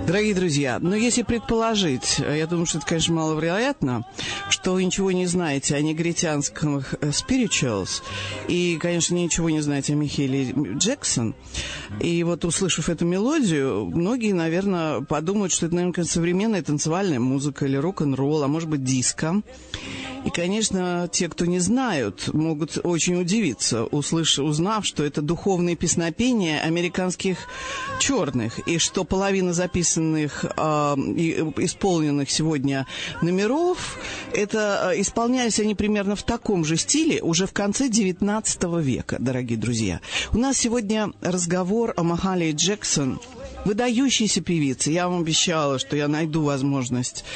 Дорогие друзья, если предположить, я думаю, что это, конечно, маловероятно, что вы ничего не знаете о негритянских spirituals и, конечно, ничего не знаете о Михаиле Джексон, и вот, услышав эту мелодию, многие, наверное, подумают, что это, наверное, современная танцевальная музыка или рок-н-ролл, а может быть, диско. И, конечно, те, кто не знают, могут очень удивиться, узнав, что это духовные песнопения американских черных, и что половина записанных и исполненных сегодня номеров, это исполнялись они примерно в таком же стиле уже в конце XIX века, дорогие друзья. У нас сегодня разговор о Махале Джексон, выдающейся певице. Я вам обещала, что я найду возможность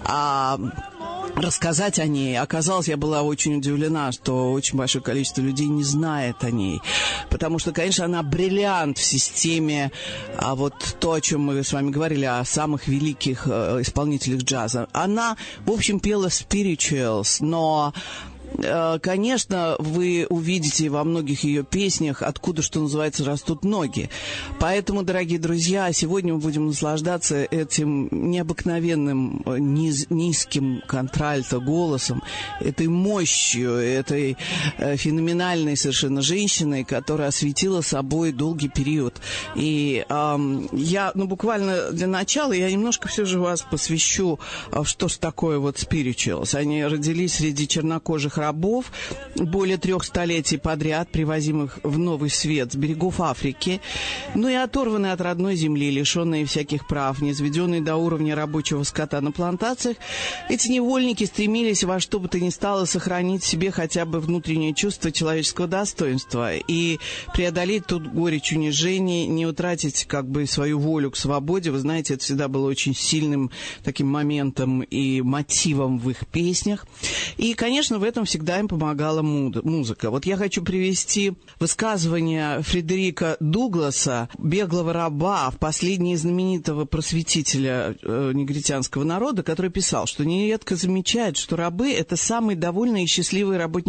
рассказать о ней. Оказалось, я была очень удивлена, что очень большое количество людей не знает о ней. Потому что, конечно, она бриллиант в системе, вот то, о чем мы с вами говорили, о самых великих исполнителях джаза. Она, в общем, пела spirituals, но... Конечно, вы увидите во многих ее песнях, откуда, что называется, растут ноги. Поэтому, дорогие друзья, сегодня мы будем наслаждаться этим необыкновенным низким контральто голосом, этой мощью, этой феноменальной совершенно женщиной, которая осветила собой долгий период. И я, буквально для начала, я немножко все же вас посвящу, что ж такое вот spirituals. Они родились среди чернокожих рабов, более 3 столетий подряд, привозимых в Новый Свет с берегов Африки, и оторванные от родной земли, лишенные всяких прав, низведенные до уровня рабочего скота на плантациях, эти невольники стремились во что бы то ни стало сохранить в себе хотя бы внутреннее чувство человеческого достоинства и преодолеть тут горечь унижений, не утратить свою волю к свободе. Вы знаете, это всегда было очень сильным таким моментом и мотивом в их песнях. И, конечно, в этом всегда им помогала музыка. Вот я хочу привести высказывание Фредерика Дугласа, беглого раба, впоследнее знаменитого просветителя негритянского народа, который писал, что нередко замечает, что рабы — это самые довольные и счастливые работники